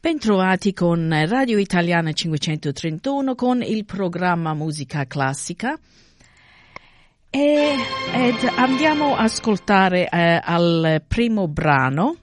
Bentrovati con Radio Italiana 531 con il programma Musica Classica ed andiamo a ascoltare al primo brano